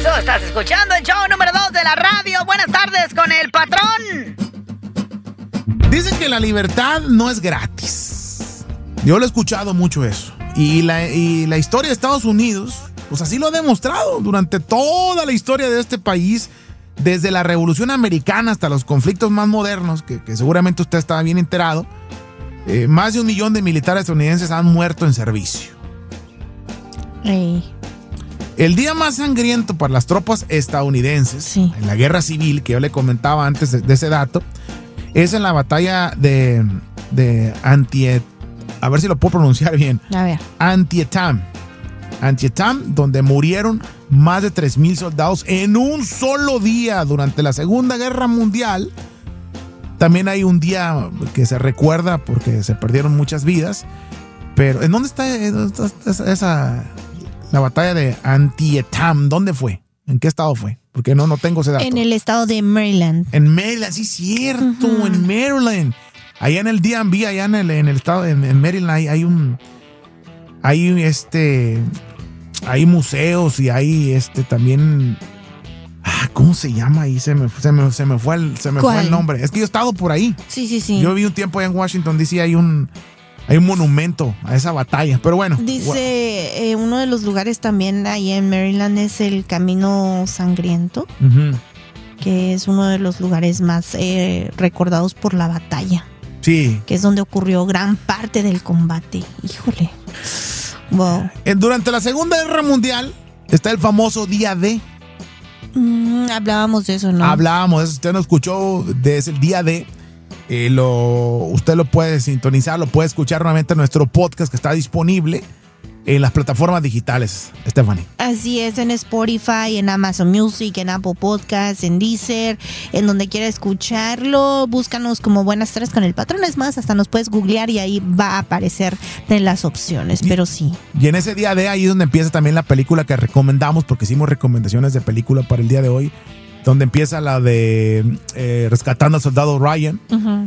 permiso, estás escuchando el show número 2 de la radio. Buenas tardes con el patrón. Dicen que la libertad no es gratis. Yo lo he escuchado mucho eso. Y la historia de Estados Unidos, pues así lo ha demostrado durante toda la historia de este país, desde la Revolución Americana hasta los conflictos más modernos, que seguramente usted estaba bien enterado. Más de 1 millón de militares estadounidenses han muerto en servicio. El día más sangriento para las tropas estadounidenses, en la guerra civil, que yo le comentaba antes de ese dato, es en la batalla de a ver si lo puedo pronunciar bien. A ver. Antietam, donde murieron más de 3,000 soldados en un solo día durante la Segunda Guerra Mundial. También hay un día que se recuerda porque se perdieron muchas vidas. Pero, ¿en dónde está la batalla de Antietam? ¿Dónde fue? ¿En qué estado fue? Porque no tengo ese dato. En el estado de Maryland. En Maryland, sí, cierto, en Maryland. Allá en el DMV, allá en el estado, en Maryland, hay museos y hay también. ¿Cómo se llama ahí? Se me fue el nombre. Es que yo he estado por ahí. Sí. Yo vi un tiempo allá en Washington DC, hay un monumento a esa batalla. Pero bueno. Dice, uno de los lugares también ahí en Maryland es el Camino Sangriento, que es uno de los lugares más recordados por la batalla. Sí. Que es donde ocurrió gran parte del combate. Híjole. Wow. Durante la Segunda Guerra Mundial está el famoso Día D. Hablábamos de eso, ¿no? Hablábamos de eso. Usted no escuchó de ese Día D. Usted lo puede sintonizar, lo puede escuchar nuevamente en nuestro podcast que está disponible en las plataformas digitales, Stephanie. Así es, en Spotify, en Amazon Music, en Apple Podcasts, en Deezer, en donde quiera escucharlo. Búscanos como Buenas Tardes con el Patrón. Es más, hasta nos puedes googlear y ahí va a aparecer de las opciones, pero sí. Y en ese Día de ahí es donde empieza también la película que recomendamos, porque hicimos recomendaciones de película para el día de hoy, donde empieza la de Rescatando al Soldado Ryan.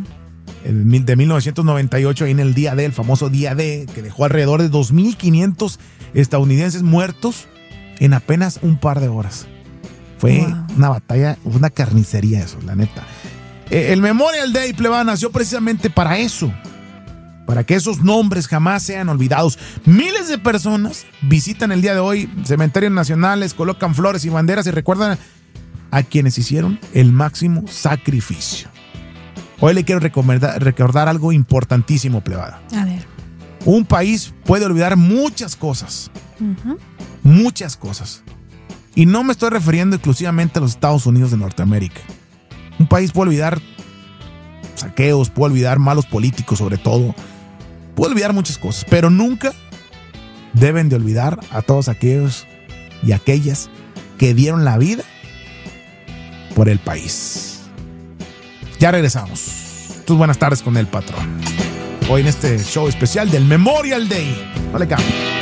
De 1998, ahí en el Día D, el famoso Día D, que dejó alrededor de 2,500 estadounidenses muertos en apenas un par de horas. Fue una batalla, una carnicería eso, la neta. El Memorial Day, plebada, nació precisamente para eso, para que esos nombres jamás sean olvidados. Miles de personas visitan el día de hoy cementerios nacionales, colocan flores y banderas y recuerdan a quienes hicieron el máximo sacrificio. Hoy le quiero recordar algo importantísimo, plebada. A ver. Un país puede olvidar muchas cosas. Muchas cosas. Y no me estoy refiriendo exclusivamente a los Estados Unidos de Norteamérica. Un país puede olvidar saqueos, puede olvidar malos políticos sobre todo. Puede olvidar muchas cosas, pero nunca deben de olvidar a todos aquellos y aquellas que dieron la vida por el país. Ya regresamos. Tus buenas tardes con el patrón. Hoy en este show especial del Memorial Day. No le cambie.